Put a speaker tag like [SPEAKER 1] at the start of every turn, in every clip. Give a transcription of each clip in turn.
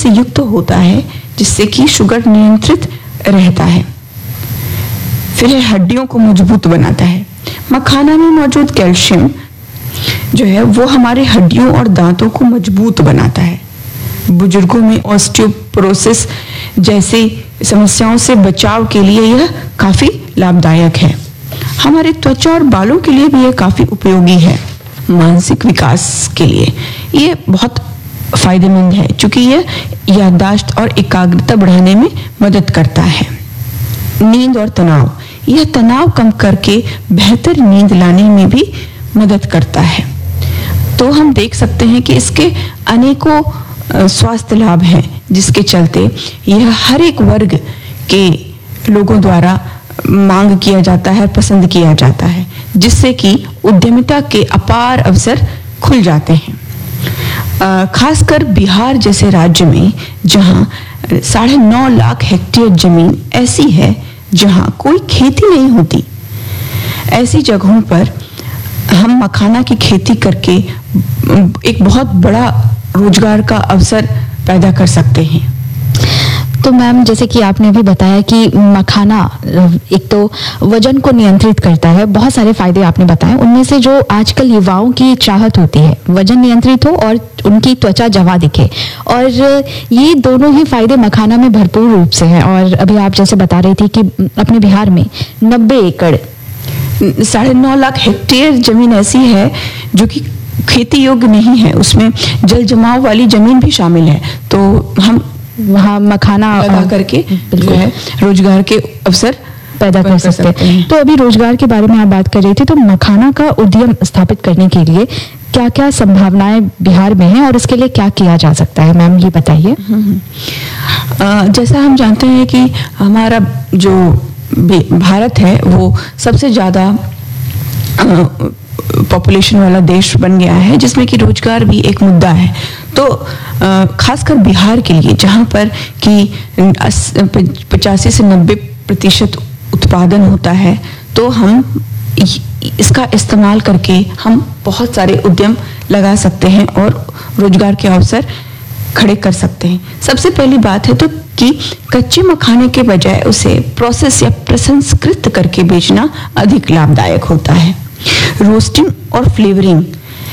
[SPEAKER 1] से युक्त होता है, जिससे कि शुगर नियंत्रित रहता है। फिर है हड्डियों को मजबूत बनाता है। मखाना में मौजूद कैल्शियम जो है वो हमारे हड्डियों और दांतों को मजबूत बनाता है। बुजुर्गों में ऑस्टियोपोरोसिस जैसी समस्याओं से बचाव के लिए यह काफी लाभदायक है। हमारे त्वचा और बालों के लिए भी यह काफी उपयोगी है। मानसिक विकास के लिए ये बहुत फायदेमंद है, क्योंकि यह याददाश्त और एकाग्रता बढ़ाने में मदद करता है। नींद और तनाव, यह तनाव कम करके बेहतर नींद लाने में भी मदद करता है। तो हम देख सकते हैं कि इसके अनेकों स्वास्थ्य लाभ हैं, जिसके चलते यह हर एक वर्ग के लोगों द्वारा मांग किया जाता है, पसंद किया जाता है, जिससे कि उद्यमिता के अपार अवसर खुल जाते हैं। खासकर बिहार जैसे राज्य में, जहां 9.5 लाख हेक्टेयर जमीन ऐसी है जहां कोई खेती नहीं होती, ऐसी जगहों पर हम मखाना की खेती करके एक बहुत बड़ा रोजगार का अवसर पैदा कर सकते हैं।
[SPEAKER 2] तो मैम, जैसे कि आपने भी बताया कि मखाना एक तो वजन को नियंत्रित करता है, बहुत सारे फायदे आपने बताए। उनमें से जो आजकल युवाओं की चाहत होती है, वजन नियंत्रित हो और उनकी त्वचा जवा दिखे, और ये दोनों ही फायदे मखाना में भरपूर रूप से हैं। और अभी आप जैसे बता रही थी कि अपने बिहार में 90 एकड़
[SPEAKER 1] 9.5 लाख हेक्टेयर जमीन ऐसी है जो कि खेती योग्य नहीं है, उसमें जल जमाव वाली जमीन भी शामिल है। तो हम
[SPEAKER 2] वहाँ मखाना
[SPEAKER 1] लगा करके जो है रोजगार के अवसर
[SPEAKER 2] पैदा कर सकते हैं। तो अभी रोजगार के बारे में आप बात कर रही थी, तो मखाना का उद्यम स्थापित करने के लिए क्या क्या संभावनाएं बिहार में हैं और इसके लिए क्या किया जा सकता है, मैम ये बताइए।
[SPEAKER 1] जैसा हम जानते हैं कि हमारा जो भारत है वो सबसे ज्यादा पॉपुलेशन वाला देश बन गया है, जिसमें कि रोजगार भी एक मुद्दा है। तो खासकर बिहार के लिए, जहाँ पर कि 85 से 90% उत्पादन होता है, तो हम इसका इस्तेमाल करके हम बहुत सारे उद्यम लगा सकते हैं और रोजगार के अवसर खड़े कर सकते हैं। सबसे पहली बात है तो कि कच्चे मखाने के बजाय उसे प्रोसेस या प्रसंस्कृत करके बेचना अधिक लाभदायक होता है। रोस्टिंग और फ्लेवरिंग,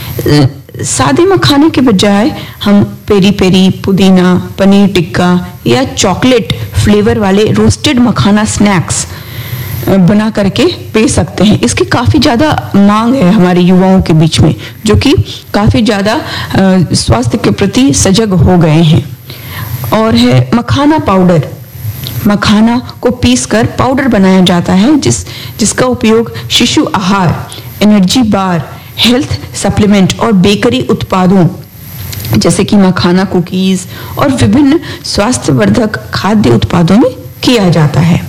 [SPEAKER 1] सादे मखाने के बजाय हम पेरी पेरी, पुदीना, पनीर टिक्का या चॉकलेट फ्लेवर वाले रोस्टेड मखाना स्नैक्स बना करके बेच सकते हैं। इसकी काफ़ी ज़्यादा मांग है हमारे युवाओं के बीच में, जो कि काफ़ी ज़्यादा स्वास्थ्य के प्रति सजग हो गए हैं। और है मखाना पाउडर, मखाना को पीसकर पाउडर बनाया जाता है, जिसका उपयोग शिशु आहार, एनर्जी बार, हेल्थ सप्लीमेंट और बेकरी उत्पादों जैसे कि मखाना कुकीज और विभिन्न स्वास्थ्यवर्धक खाद्य उत्पादों में किया जाता है।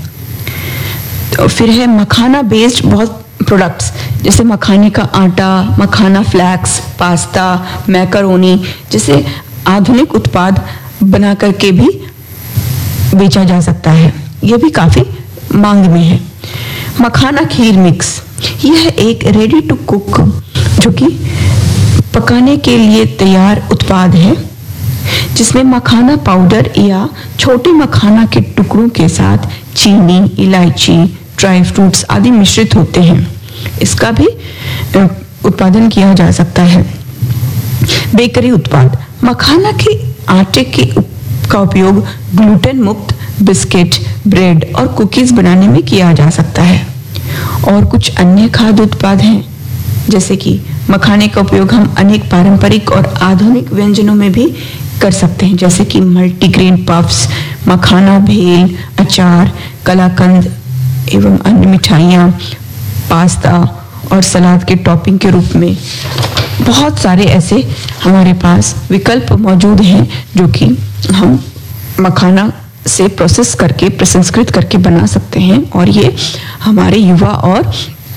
[SPEAKER 1] तो फिर है मखाना बेस्ड बहुत प्रोडक्ट्स, जैसे मखाने का आटा, मखाना फ्लैक्स, पास्ता, मैकरोनी जैसे आधुनिक उत्पाद बना करके भी बेचा जा सकता है। यह भी काफी मांग में है। मखाना खीर मिक्स, यह एक रेडी टू कुक जो कि पकाने के लिए तैयार उत्पाद है, जिसमें मखाना पाउडर या छोटे मखाना के टुकड़ों के साथ चीनी, इलायची, ड्राई फ्रूट्स आदि मिश्रित होते हैं। इसका भी उत्पादन किया जा सकता है। बेकरी उत्पाद, मखाना के आटे का उपयोग ग्लूटेन मुक्त बिस्किट, ब्रेड और कुकीज बनाने में किया जा सकता है। और कुछ अन्य खाद्य उत्पाद हैं, जैसे कि मखाने का उपयोग हम अनेक पारंपरिक और आधुनिक व्यंजनों में भी कर सकते हैं, जैसे कि मल्टीग्रेन पफ्स, मखाना भेल, अचार, कलाकंद एवं अन्य मिठाइयाँ, पास्ता और सलाद के टॉपिंग के रूप में। बहुत सारे ऐसे हमारे पास विकल्प मौजूद हैं जो कि हम मखाना से प्रोसेस करके, प्रसंस्कृत करके बना सकते हैं, और ये हमारे युवा और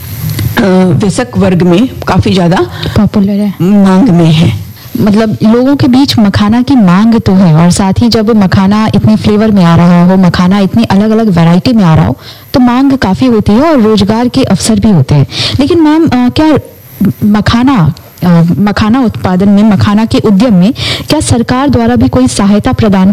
[SPEAKER 1] वयस्क वर्ग में काफी ज्यादा
[SPEAKER 2] पॉपुलर है,
[SPEAKER 1] मांग में है।
[SPEAKER 2] मतलब लोगों के बीच मखाना की मांग तो है, और साथ ही जब मखाना इतने फ्लेवर में आ रहा हो, मखाना इतनी अलग अलग वैरायटी में आ रहा हो, तो मांग काफी होती है और रोजगार के अवसर भी होते हैं। लेकिन मैम, क्या मखाना उत्पादन में, मखाना के उद्यम में क्या सरकार द्वारा भी कोई सहायता प्रदान